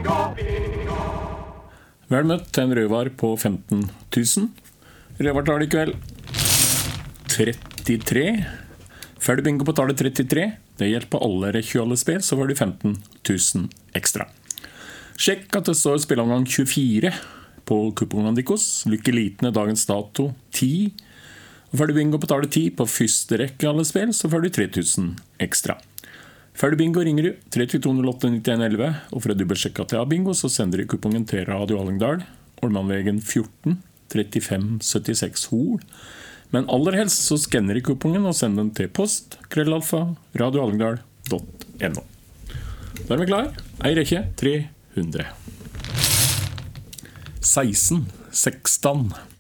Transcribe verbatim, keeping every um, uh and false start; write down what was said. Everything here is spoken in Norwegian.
Vel møtt til en rødvar på femten tusen. Rødvartallet i kveld trettitre. Ferdig bingo på tallet trettitre. Det hjelper alle rekjøle spill, så får du femten tusen ekstra. Sjekk at det står spilleomgang tjuefire på kupongen Dikos. Lykke litende dagens dato ti. Og ferdig bingo på tallet ti på første rekke alle spill, så får du tre tusen ekstra. Ferdig bingo ringer du trettito null åtte nittien elleve, og for å dubbelsjekke til A-bingo så sender du kupongen til Radio Hallingdal, Ormannvegen fjorten, trettifem syttiseks Hol. Men aller helst så skanner du kupongen og sender den til post, krøllalfa, radiohallingdal punktum no. Da er vi klar. Ei rekke tre hundre. seksten seksten